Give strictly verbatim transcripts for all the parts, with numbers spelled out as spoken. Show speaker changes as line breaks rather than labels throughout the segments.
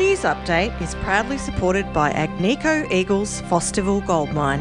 news update is proudly supported by Agnico Eagle's Fosterville Gold Mine.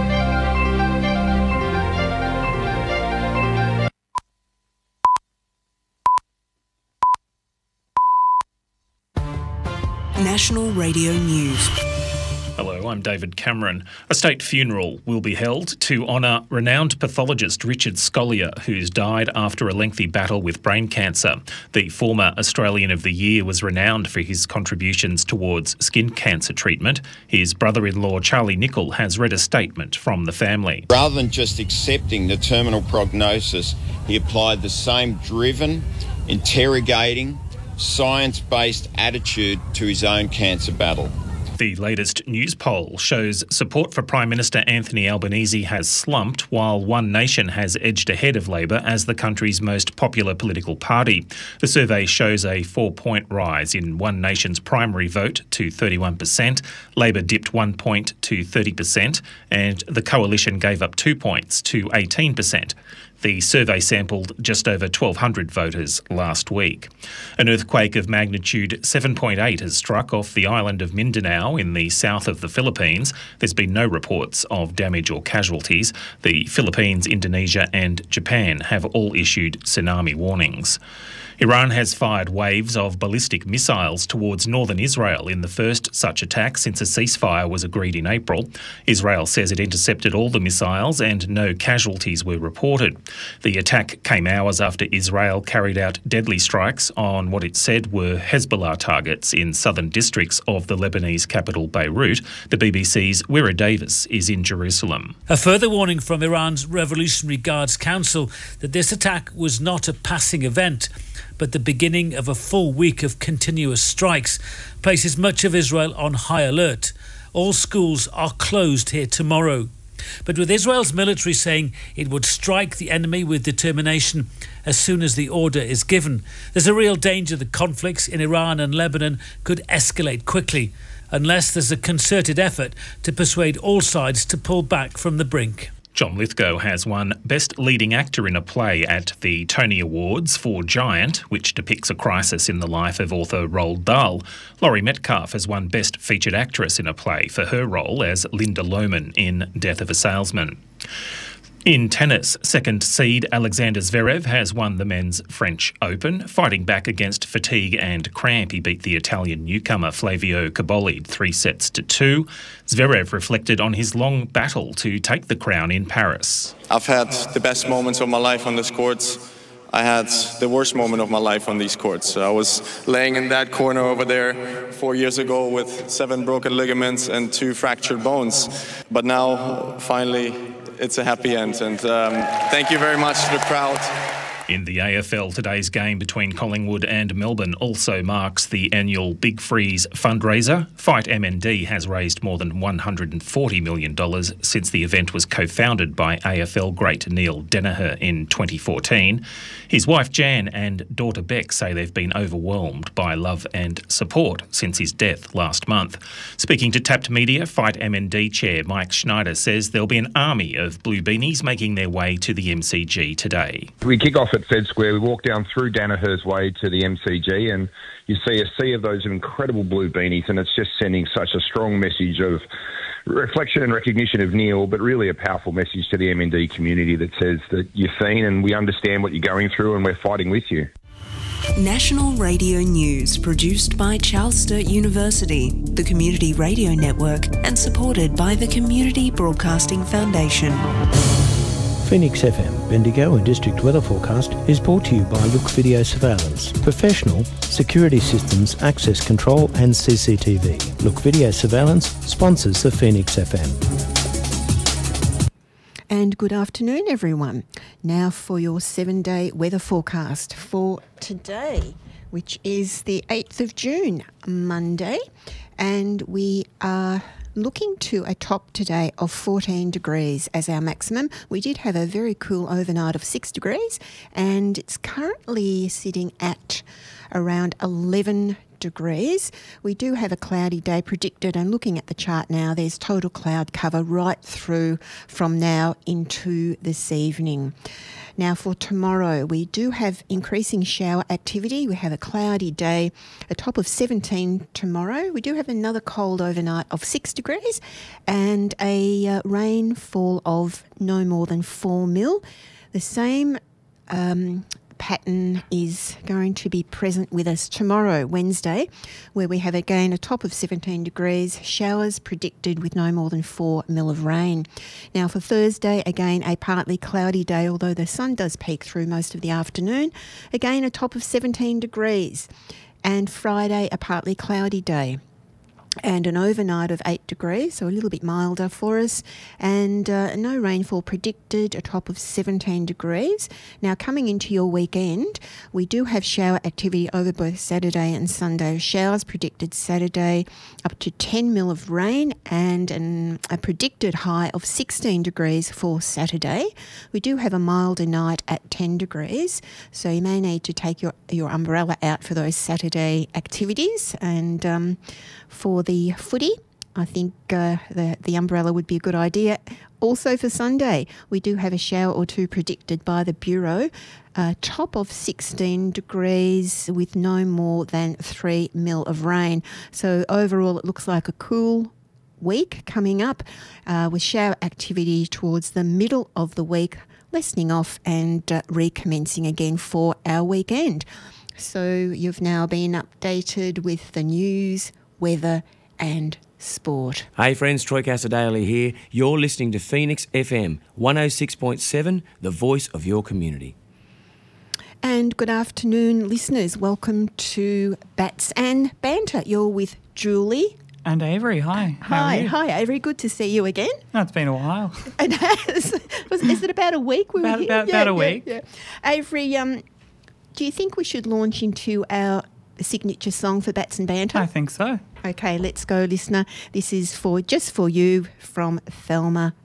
National Radio News.
Hello, I'm David Cameron. A state funeral will be held to honour renowned pathologist Richard Scolyer, who's died after a lengthy battle with brain cancer. The former Australian of the Year was renowned for his contributions towards skin cancer treatment. His brother-in-law, Charlie Nichol, has read a statement from the family.
Rather than just accepting the terminal prognosis, he applied the same driven, interrogating, science-based attitude to his own cancer battle.
The latest news poll shows support for Prime Minister Anthony Albanese has slumped, while One Nation has edged ahead of Labor as the country's most popular political party. The survey shows a four-point rise in One Nation's primary vote to thirty-one percent. Labor dipped one point to thirty percent, and the coalition gave up two points to eighteen percent. The survey sampled just over twelve hundred voters last week. An earthquake of magnitude seven point eight has struck off the island of Mindanao in the south of the Philippines. There's been no reports of damage or casualties. The Philippines, Indonesia and Japan have all issued tsunami warnings. Iran has fired waves of ballistic missiles towards northern Israel in the first such attack since a ceasefire was agreed in April. Israel says it intercepted all the missiles and no casualties were reported. The attack came hours after Israel carried out deadly strikes on what it said were Hezbollah targets in southern districts of the Lebanese capital Beirut. The B B C's Wira Davis is in Jerusalem.
A further warning from Iran's Revolutionary Guards Council that this attack was not a passing event, but the beginning of a full week of continuous strikes places much of Israel on high alert. All schools are closed here tomorrow. But with Israel's military saying it would strike the enemy with determination as soon as the order is given, there's a real danger that conflicts in Iran and Lebanon could escalate quickly unless there's a concerted effort to persuade all sides to pull back from the brink.
John Lithgow has won Best Leading Actor in a Play at the Tony Awards for Giant, which depicts a crisis in the life of author Roald Dahl. Laurie Metcalf has won Best Featured Actress in a Play for her role as Linda Lohman in Death of a Salesman. In tennis, second seed Alexander Zverev has won the men's French Open. Fighting back against fatigue and cramp, he beat the Italian newcomer Flavio Cobolli three sets to two. Zverev reflected on his long battle to take the crown in Paris.
I've had the best moments of my life on this courts. I had the worst moment of my life on these courts. I was laying in that corner over there four years ago with seven broken ligaments and two fractured bones. But now, finally, it's a happy end, and um, thank you very much to the crowd.
In the A F L, today's game between Collingwood and Melbourne also marks the annual Big Freeze fundraiser. Fight M N D has raised more than one hundred forty million dollars since the event was co-founded by A F L great Neil Danaher in twenty fourteen. His wife Jan and daughter Beck say they've been overwhelmed by love and support since his death last month. Speaking to Tapped Media, Fight M N D chair Mike Schneider says there'll be an army of blue beanies making their way to the M C G today.
We kick off at Fed Square. We walk down through Danaher's Way to the M C G, and you see a sea of those incredible blue beanies, and it's just sending such a strong message of reflection and recognition of Neil, but really a powerful message to the M N D community that says that you're seen and we understand what you're going through and we're fighting with you.
National Radio News, produced by Charles Sturt University, the Community Radio Network, and supported by the Community Broadcasting Foundation.
Phoenix F M, Bendigo and District Weather Forecast is brought to you by Look Video Surveillance. Professional security systems, access control and C C T V. Look Video Surveillance sponsors the Phoenix F M.
And good afternoon, everyone. Now for your seven-day weather forecast for today, which is the eighth of June, Monday. And we are looking to a top today of fourteen degrees as our maximum. We did have a very cool overnight of six degrees, and it's currently sitting at around eleven degrees. We do have a cloudy day predicted, and looking at the chart now, there's total cloud cover right through from now into this evening. Now for tomorrow, we do have increasing shower activity. We have a cloudy day, a top of seventeen tomorrow. We do have another cold overnight of six degrees and a uh, rainfall of no more than four mil. The same um, pattern is going to be present with us tomorrow, Wednesday, where we have again a top of seventeen degrees, showers predicted with no more than four mil of rain. Now for Thursday, again a partly cloudy day, although the sun does peek through most of the afternoon. Again a top of seventeen degrees. And Friday, a partly cloudy day and an overnight of eight degrees, so a little bit milder for us, and uh, no rainfall predicted, a top of seventeen degrees. Now coming into your weekend, we do have shower activity over both Saturday and Sunday. Showers predicted Saturday, up to ten mil of rain, and an, a predicted high of sixteen degrees for Saturday. We do have a milder night at ten degrees, so you may need to take your, your umbrella out for those Saturday activities. And um, for the footy, I think uh, the, the umbrella would be a good idea. Also for Sunday, we do have a shower or two predicted by the Bureau. Uh, top of sixteen degrees with no more than three mil of rain. So overall, it looks like a cool week coming up uh, with shower activity towards the middle of the week, lessening off and uh, recommencing again for our weekend. So you've now been updated with the news, weather and sport.
Hey friends, Troy Casadale here. You're listening to Phoenix F M one oh six point seven, the voice of your community.
And good afternoon, listeners. Welcome to Bats and Banter. You're with Julie.
And Avery, hi. How
Hi,
are you?
hi, Avery. Good to see you again.
Oh, it's been a while.
It has. Was, is it about a week? We
About-
were here?
about- about a week.
Yeah. Avery, um, do you think we should launch into our signature song for Bats and Banter?
I think so.
Okay, let's go, listener. This is for just for you from Thelma